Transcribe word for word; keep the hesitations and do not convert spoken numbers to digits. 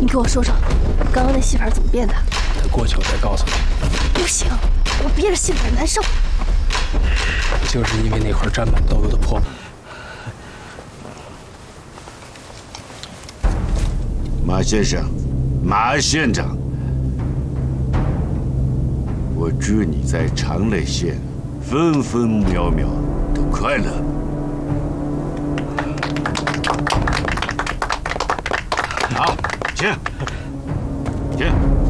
你给我说说，刚刚那戏法怎么变的？ 等过去我再告诉你。 不行，我憋着心里难受。 就是因为那块沾满豆油的破布。 马先生，马县长，我祝你在长乐县分分秒秒都快乐。好，请，请。